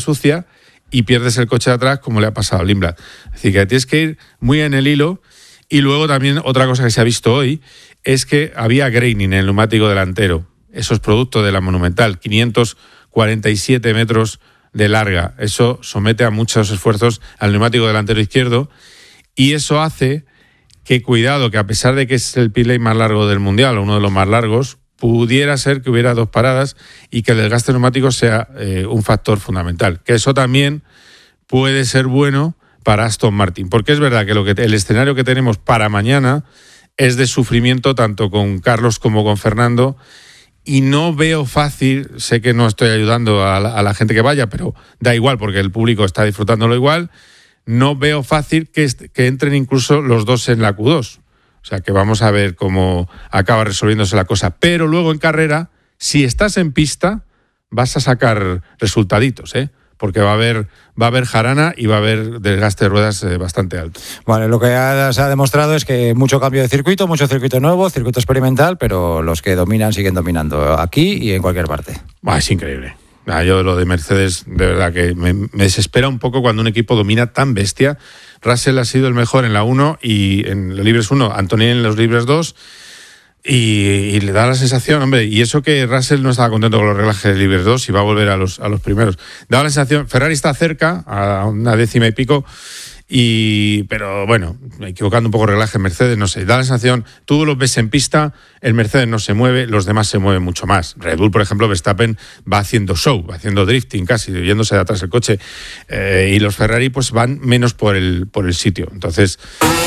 sucia y pierdes el coche de atrás, como le ha pasado a Lindblad. Es decir, que tienes que ir muy en el hilo. Y luego también otra cosa que se ha visto hoy es que había graining en el neumático delantero. Eso es producto de la Monumental, 547 metros de larga. Eso somete a muchos esfuerzos al neumático delantero izquierdo y eso hace que, cuidado, que a pesar de que es el pit lane más largo del Mundial, o uno de los más largos, pudiera ser que hubiera 2 paradas y que el desgaste neumático sea un factor fundamental. Que eso también puede ser bueno para Aston Martin, porque es verdad que el escenario que tenemos para mañana es de sufrimiento tanto con Carlos como con Fernando, y no veo fácil, sé que no estoy ayudando a la gente que vaya, pero da igual porque el público está disfrutándolo igual, no veo fácil que entren incluso los dos en la Q2. O sea que vamos a ver cómo acaba resolviéndose la cosa. Pero luego en carrera, si estás en pista, vas a sacar resultaditos, porque va a haber jarana y va a haber desgaste de ruedas bastante alto. Vale, lo que se ha demostrado es que mucho cambio de circuito, mucho circuito nuevo, circuito experimental, pero los que dominan siguen dominando aquí y en cualquier parte. Es increíble. Yo lo de Mercedes, de verdad que me desespera un poco cuando un equipo domina tan bestia. Russell ha sido el mejor en la 1 y en los libres 1, Antonini en los libres 2. Y le da la sensación, hombre, y eso que Russell no estaba contento con los reglajes de libres 2 y va a volver a los primeros. Daba la sensación, Ferrari está cerca, a una décima y pico, pero bueno, equivocando un poco el reglaje Mercedes, no sé, da la sensación, tú los ves en pista, el Mercedes no se mueve, los demás se mueven mucho más. Red Bull, por ejemplo, Verstappen va haciendo show, va haciendo drifting casi, yéndose de atrás el coche, y los Ferrari pues van menos por el sitio. Entonces,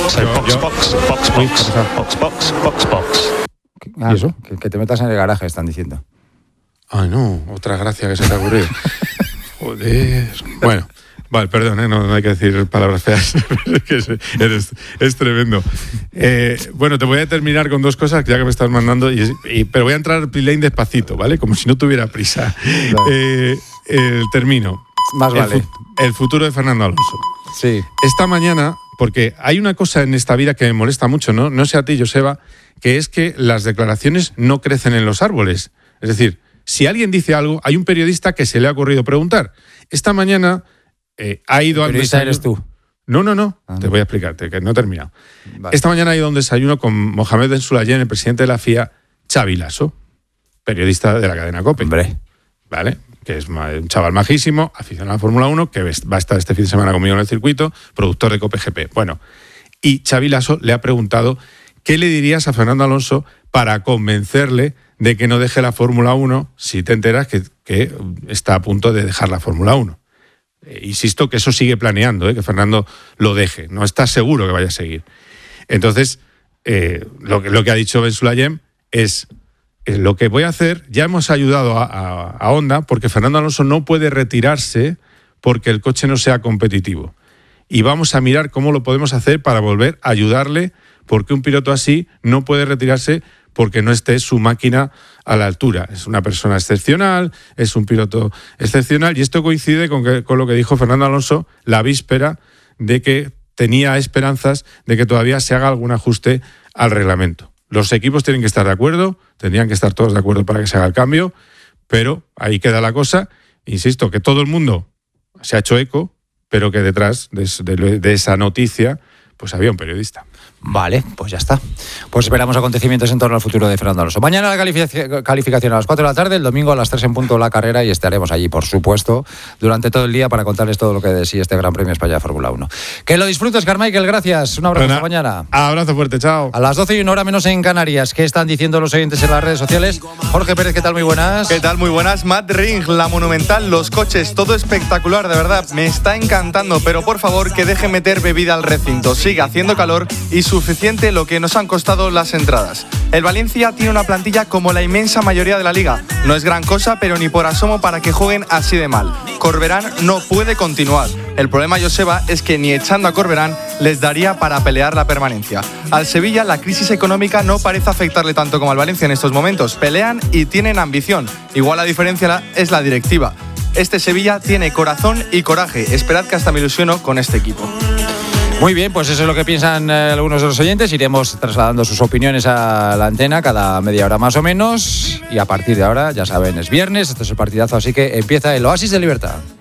box. ¿Y eso? Que te metas en el garaje, están diciendo. No, otra gracia que se te ha ocurrido. Joder. Bueno, vale, perdón, no hay que decir palabras feas. Es tremendo. Bueno, te voy a terminar con 2 cosas ya que me estás mandando, pero voy a entrar al pit lane despacito, ¿vale? Como si no tuviera prisa. Termino. Más vale. El futuro de Fernando Alonso. Sí. Esta mañana, porque hay una cosa en esta vida que me molesta mucho, no sé a ti, Joseba, que es que las declaraciones no crecen en los árboles. Es decir, si alguien dice algo, hay un periodista que se le ha ocurrido preguntar. Esta mañana ha ido al desayuno. ¿Eres tú? No. Te voy a explicarte, que no he terminado. Vale. Esta mañana ha ido a un desayuno con Mohamed Ben Sulayem, el presidente de la FIA, Xavi Lasso, periodista de la cadena COPE. Hombre. ¿Vale? Que es un chaval majísimo, aficionado a la Fórmula 1, que va a estar este fin de semana conmigo en el circuito, productor de COPE GP. Bueno, y Xavi Lasso le ha preguntado ¿qué le dirías a Fernando Alonso para convencerle de que no deje la Fórmula 1 si te enteras que está a punto de dejar la Fórmula 1? Insisto que eso sigue planeando, que Fernando lo deje. No está seguro que vaya a seguir. Entonces, lo que ha dicho Ben Sulayem es lo que voy a hacer. Ya hemos ayudado a Honda porque Fernando Alonso no puede retirarse porque el coche no sea competitivo. Y vamos a mirar cómo lo podemos hacer para volver a ayudarle, porque un piloto así no puede retirarse porque no esté su máquina a la altura. Es una persona excepcional, es un piloto excepcional, y esto coincide con lo que dijo Fernando Alonso la víspera de que tenía esperanzas de que todavía se haga algún ajuste al reglamento. Los equipos tienen que estar de acuerdo, tendrían que estar todos de acuerdo para que se haga el cambio, pero ahí queda la cosa. Insisto, que todo el mundo se ha hecho eco, pero que detrás de esa noticia pues había un periodista. Vale, pues ya está. Pues esperamos acontecimientos en torno al futuro de Fernando Alonso. Mañana la calificación a las 4 de la tarde, el domingo a las 3 en punto la carrera, y estaremos allí, por supuesto, durante todo el día para contarles todo lo que de sí este Gran Premio España de Fórmula 1. Que lo disfrutes, Carmichael, gracias. Un abrazo, hasta mañana. Abrazo fuerte, chao. A las 12 y 1 hora menos en Canarias. ¿Qué están diciendo los oyentes en las redes sociales? Jorge Pérez, ¿qué tal? Muy buenas. ¿Qué tal? Muy buenas. Matt Ring, la Monumental, los coches, todo espectacular, de verdad. Me está encantando, pero por favor que deje meter bebida al recinto. Sigue haciendo calor y suficiente lo que nos han costado las entradas. El Valencia tiene una plantilla como la inmensa mayoría de la liga. No es gran cosa, pero ni por asomo para que jueguen así de mal. Corberán no puede continuar. El problema, Joseba, es que ni echando a Corberán les daría para pelear la permanencia. Al Sevilla la crisis económica no parece afectarle tanto como al Valencia en estos momentos. Pelean y tienen ambición. Igual la diferencia es la directiva. Este Sevilla tiene corazón y coraje. Esperad que hasta me ilusiono con este equipo. Muy bien, pues eso es lo que piensan algunos de los oyentes. Iremos trasladando sus opiniones a la antena cada media hora más o menos. Y a partir de ahora, ya saben, es viernes, esto es el partidazo, así que empieza el Oasis de Libertad.